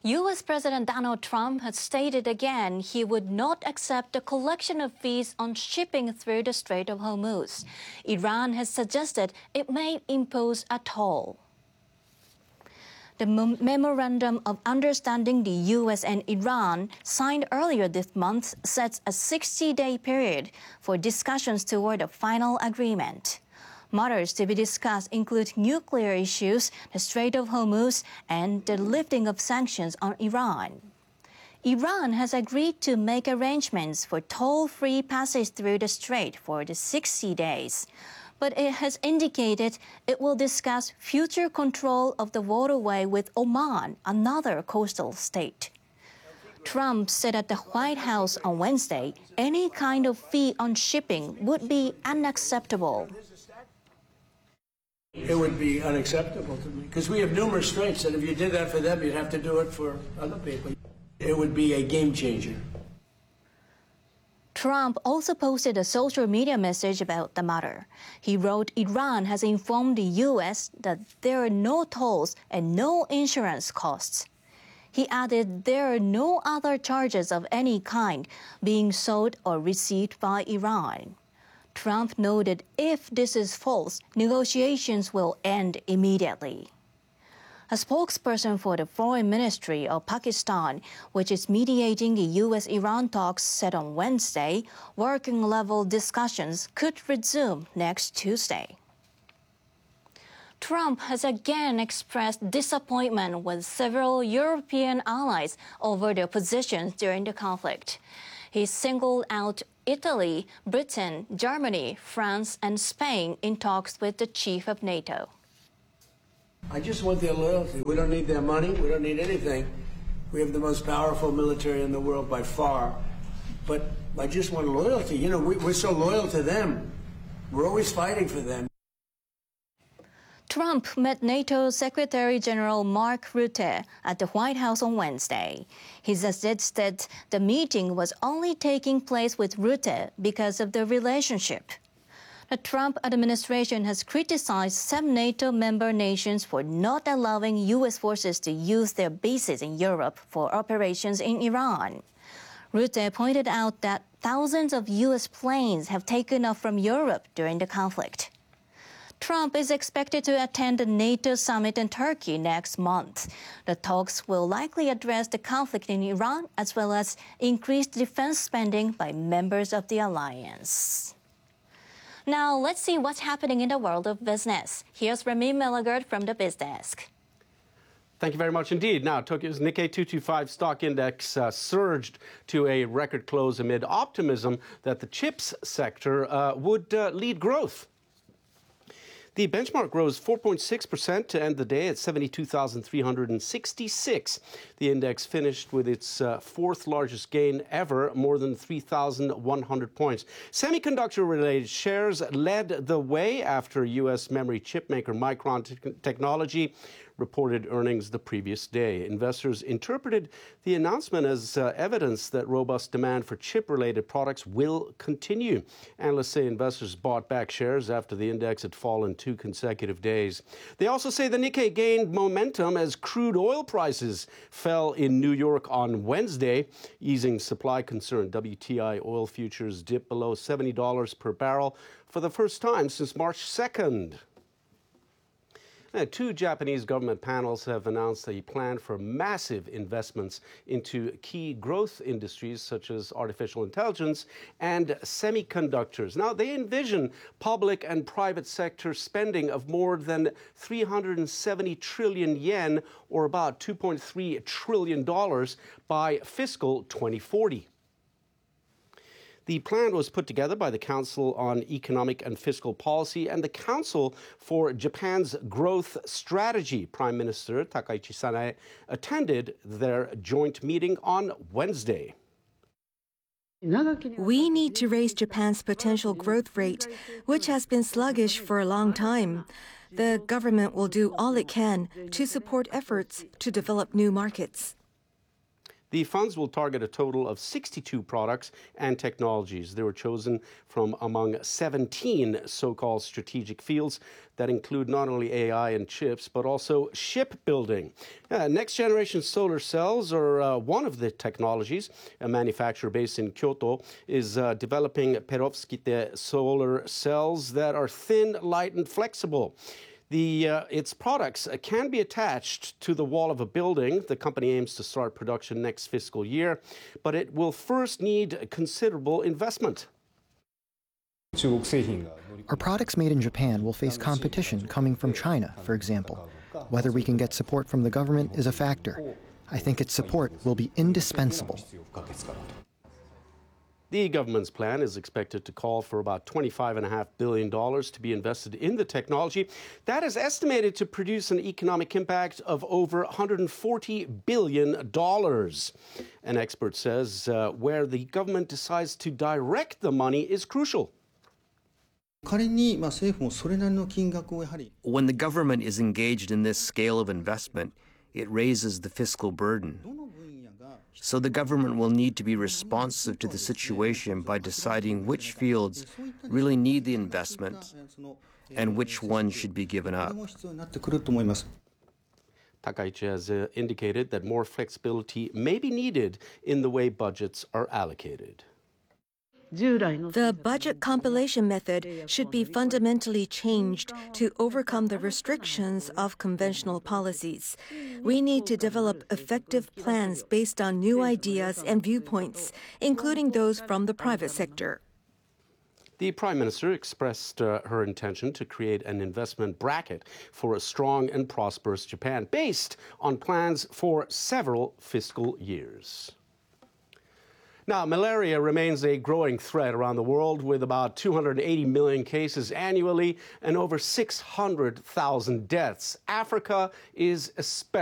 U.S. President Donald Trump has stated again he would not accept the collection of fees on shipping through the Strait of Hormuz. Iran has suggested it may impose a toll. The Memorandum of Understanding the U.S. and Iran signed earlier this month sets a 60-day period for discussions toward a final agreement. Matters to be discussed include nuclear issues, the Strait of Hormuz, and the lifting of sanctions on Iran. Iran has agreed to make arrangements for toll-free passage through the strait for the 60 days. But it has indicated it will discuss future control of the waterway with Oman, another coastal state. Trump said at the White House on Wednesday any kind of fee on shipping would be unacceptable. It would be unacceptable to me, because we have numerous straits, and if you did that for them, you'd have to do it for other people. It would be a game changer. Trump also posted a social media message about the matter. He wrote Iran has informed the U.S. that there are no tolls and no insurance costs. He added there are no other charges of any kind being sought or received by Iran. Trump noted if this is false, negotiations will end immediately. A spokesperson for the Foreign Ministry of Pakistan, which is mediating the U.S.-Iran talks, said on Wednesday working-level discussions could resume next Tuesday. Trump has again expressed disappointment with several European allies over their positions during the conflict. He singled out Italy, Britain, Germany, France, and Spain in talks with the chief of NATO. I just want their loyalty. We don't need their money. We don't need anything. We have the most powerful military in the world by far. But I just want loyalty. You know, we're so loyal to them. We're always fighting for them. Trump met NATO Secretary General Mark Rutte at the White House on Wednesday. He suggested the meeting was only taking place with Rutte because of the relationship. The Trump administration has criticized some NATO member nations for not allowing U.S. forces to use their bases in Europe for operations in Iran. Rutte pointed out that thousands of U.S. planes have taken off from Europe during the conflict. Trump is expected to attend the NATO summit in Turkey next month. The talks will likely address the conflict in Iran as well as increased defense spending by members of the alliance. Now, let's see what's happening in the world of business. Here's Remy Milligard from the BizDesk. Thank you very much indeed. Now, Tokyo's Nikkei 225 stock index surged to a record close amid optimism that the chips sector would lead growth. The benchmark rose 4.6% to end the day at 72,366. The index finished with its fourth largest gain ever, more than 3,100 points. Semiconductor-related shares led the way after U.S. memory chip maker Micron Technology reported earnings the previous day. Investors interpreted the announcement as evidence that robust demand for chip-related products will continue. Analysts say investors bought back shares after the index had fallen 2 consecutive days. They also say the Nikkei gained momentum as crude oil prices fell in New York on Wednesday, easing supply concern. WTI oil futures dipped below $70 per barrel for the first time since March 2nd. Now, 2 Japanese government panels have announced a plan for massive investments into key growth industries such as artificial intelligence and semiconductors. Now, they envision public and private sector spending of more than 370 trillion yen, or about $2.3 trillion, by fiscal 2040. The plan was put together by the Council on Economic and Fiscal Policy and the Council for Japan's Growth Strategy. Prime Minister Takaichi Sanae attended their joint meeting on Wednesday. We need to raise Japan's potential growth rate, which has been sluggish for a long time. The government will do all it can to support efforts to develop new markets. The funds will target a total of 62 products and technologies. They were chosen from among 17 so-called strategic fields that include not only AI and chips, but also shipbuilding. Next-generation solar cells are one of the technologies. A manufacturer based in Kyoto is developing perovskite solar cells that are thin, light, and flexible. Its products can be attached to the wall of a building. The company aims to start production next fiscal year, but it will first need considerable investment. Our products made in Japan will face competition coming from China, for example. Whether we can get support from the government is a factor. I think its support will be indispensable. The government's plan is expected to call for about $25.5 billion to be invested in the technology. That is estimated to produce an economic impact of over $140 billion. An expert says where the government decides to direct the money is crucial. When the government is engaged in this scale of investment, it raises the fiscal burden. So the government will need to be responsive to the situation by deciding which fields really need the investment and which ones should be given up. Takaichi has indicated that more flexibility may be needed in the way budgets are allocated. The budget compilation method should be fundamentally changed to overcome the restrictions of conventional policies. We need to develop effective plans based on new ideas and viewpoints, including those from the private sector. The Prime Minister expressed her intention to create an investment bracket for a strong and prosperous Japan based on plans for several fiscal years. Now, malaria remains a growing threat around the world with about 280 million cases annually and over 600,000 deaths. Africa is especially